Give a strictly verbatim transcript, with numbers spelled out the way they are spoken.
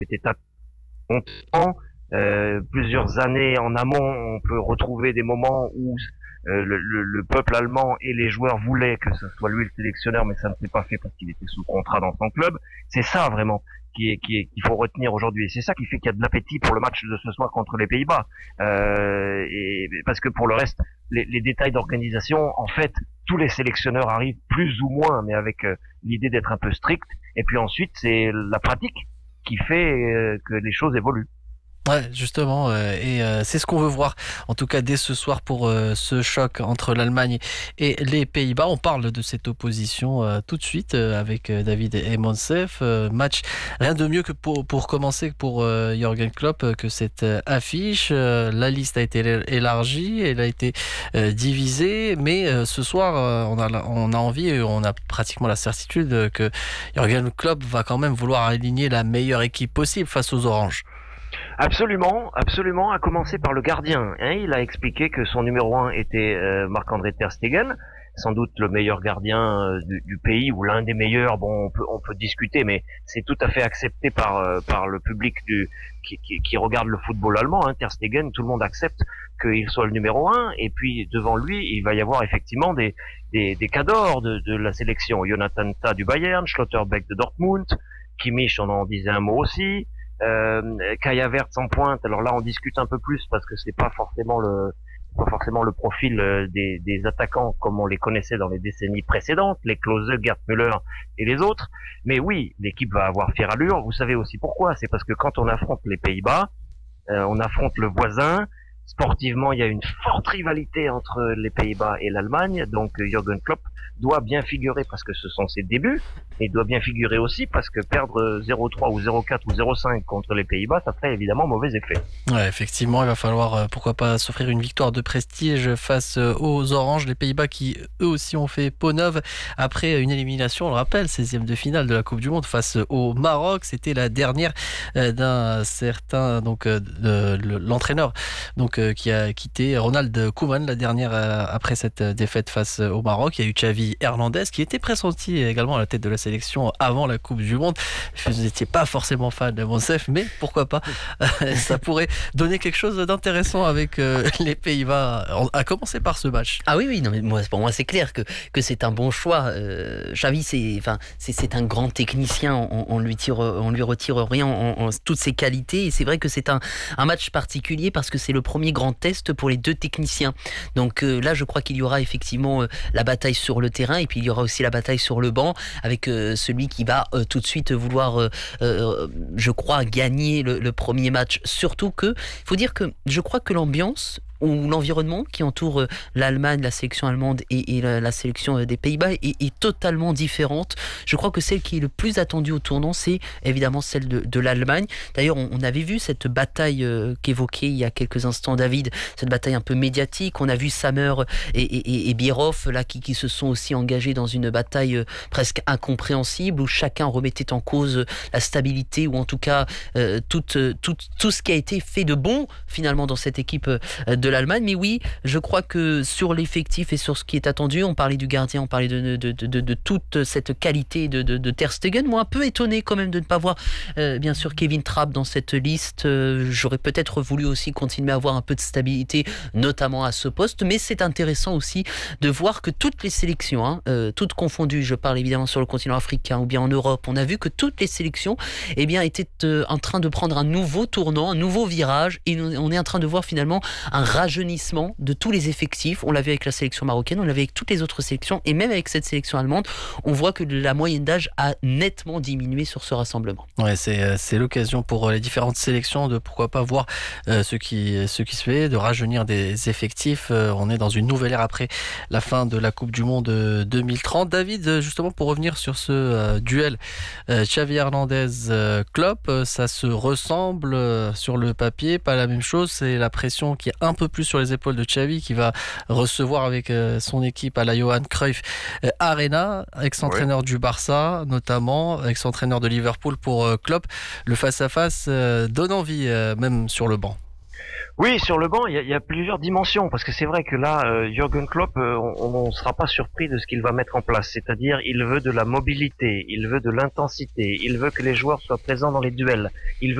était longtemps, euh, plusieurs années en amont, on peut retrouver des moments où euh, le, le, le peuple allemand et les joueurs voulaient que ce soit lui le sélectionneur, mais ça ne s'est pas fait parce qu'il était sous contrat dans son club. C'est ça vraiment qui est, qui est, qu'il faut retenir aujourd'hui. Et c'est ça qui fait qu'il y a de l'appétit pour le match de ce soir contre les Pays-Bas. Euh, et parce que pour le reste, les, les détails d'organisation, en fait, tous les sélectionneurs arrivent plus ou moins, mais avec euh, l'idée d'être un peu strict. Et puis ensuite, c'est la pratique qui fait euh, que les choses évoluent. Ouais, justement, euh, et euh, c'est ce qu'on veut voir, en tout cas dès ce soir pour euh, ce choc entre l'Allemagne et les Pays-Bas. On parle de cette opposition euh, tout de suite euh, avec euh, David et Monsef. Euh, match, rien de mieux que pour, pour commencer pour euh, Jürgen Klopp euh, que cette euh, affiche. Euh, la liste a été élargie, elle a été euh, divisée, mais euh, ce soir, euh, on, a, on a envie, et on a pratiquement la certitude que Jürgen Klopp va quand même vouloir aligner la meilleure équipe possible face aux Oranges. Absolument, absolument, à commencer par le gardien. Hein, il a expliqué que son numéro un était euh, Marc-André ter Stegen, sans doute le meilleur gardien euh, du, du pays ou l'un des meilleurs. Bon, on peut, on peut discuter, mais c'est tout à fait accepté par euh, par le public du qui, qui, qui regarde le football allemand. Hein, ter Stegen, tout le monde accepte qu'il soit le numéro un. Et puis devant lui, il va y avoir effectivement des des, des cadors de, de la sélection. Jonathan Tah du Bayern, Schlotterbeck de Dortmund, Kimmich, on en disait un mot aussi. Euh, Kai Havertz en pointe. Alors là, on discute un peu plus parce que c'est pas forcément le pas forcément le profil des, des attaquants comme on les connaissait dans les décennies précédentes, les Klose, Gerd Müller et les autres. Mais oui, l'équipe va avoir fière allure. Vous savez aussi pourquoi. C'est parce que quand on affronte les Pays-Bas, euh, on affronte le voisin. Sportivement, il y a une forte rivalité entre les Pays-Bas et l'Allemagne. Donc Jürgen Klopp doit bien figurer parce que ce sont ses débuts, et doit bien figurer aussi parce que perdre zéro trois ou zéro quatre ou zéro cinq contre les Pays-Bas, ça ferait évidemment mauvais effet. Ouais, effectivement, il va falloir, pourquoi pas, s'offrir une victoire de prestige face aux Oranges, les Pays-Bas qui, eux aussi, ont fait peau neuve après une élimination, on le rappelle, seizième de finale de la Coupe du Monde face au Maroc. C'était la dernière d'un certain, donc, de, l'entraîneur, donc, qui a quitté Ronald Koeman, la dernière après cette défaite face au Maroc. Il y a eu Xavi Hernandez qui était pressenti également à la tête de la sélection avant la Coupe du Monde. Vous n'étiez pas forcément fan de Monsef, mais pourquoi pas, ça pourrait donner quelque chose d'intéressant avec euh, les Pays-Bas, à commencer par ce match. Ah oui, oui, non, mais moi, pour moi, c'est clair que, que c'est un bon choix. Euh, Xavi, c'est, enfin, c'est, c'est un grand technicien, on, on lui tire, on lui retire rien en, en toutes ses qualités, et c'est vrai que c'est un, un match particulier parce que c'est le premier grand test pour les deux techniciens. Donc euh, là, je crois qu'il y aura effectivement euh, la bataille sur le terrain, et puis il y aura aussi la bataille sur le banc, avec euh, celui qui va euh, tout de suite vouloir, euh, euh, je crois, gagner le, le premier match. Surtout que, il faut dire que je crois que l'ambiance ou l'environnement qui entoure l'Allemagne, la sélection allemande et, et la, la sélection des Pays-Bas est, est totalement différente. Je crois que celle qui est le plus attendue au tournant, c'est évidemment celle de, de l'Allemagne. D'ailleurs, on, on avait vu cette bataille euh, qu'évoquait il y a quelques instants David, cette bataille un peu médiatique. On a vu Sammer et, et, et Bierhoff là, qui, qui se sont aussi engagés dans une bataille euh, presque incompréhensible où chacun remettait en cause la stabilité ou en tout cas euh, tout, tout, tout ce qui a été fait de bon finalement dans cette équipe euh, de l'Allemagne. Mais oui, je crois que sur l'effectif et sur ce qui est attendu, on parlait du gardien, on parlait de, de, de, de, de toute cette qualité de, de, de ter Stegen. Moi, un peu étonné quand même de ne pas voir euh, bien sûr Kevin Trapp dans cette liste. Euh, j'aurais peut-être voulu aussi continuer à avoir un peu de stabilité, notamment à ce poste, mais c'est intéressant aussi de voir que toutes les sélections, hein, euh, toutes confondues, je parle évidemment sur le continent africain ou bien en Europe, on a vu que toutes les sélections eh bien, étaient euh, en train de prendre un nouveau tournant, un nouveau virage, et on est en train de voir finalement un rajeunissement de tous les effectifs. On l'a vu avec la sélection marocaine, on l'a vu avec toutes les autres sélections, et même avec cette sélection allemande, on voit que la moyenne d'âge a nettement diminué sur ce rassemblement. Ouais, c'est, c'est l'occasion pour les différentes sélections de pourquoi pas voir euh, ce, qui, ce qui se fait, de rajeunir des effectifs. Euh, on est dans une nouvelle ère après la fin de la Coupe du Monde deux mille trente. David, justement pour revenir sur ce euh, duel euh, Xavi Hernandez-Klopp, euh, ça se ressemble euh, sur le papier, pas la même chose, c'est la pression qui est un peu plus sur les épaules de Xavi qui va recevoir avec euh, son équipe à la Johan Cruyff euh, Arena, ex-entraîneur oui. du Barça notamment, ex-entraîneur de Liverpool pour euh, Klopp. Le face-à-face euh, donne envie euh, même sur le banc. Oui, sur le banc, il y a, il y a plusieurs dimensions, parce que c'est vrai que là, euh, Jürgen Klopp, euh, on ne sera pas surpris de ce qu'il va mettre en place. C'est-à-dire, il veut de la mobilité, il veut de l'intensité, il veut que les joueurs soient présents dans les duels, il veut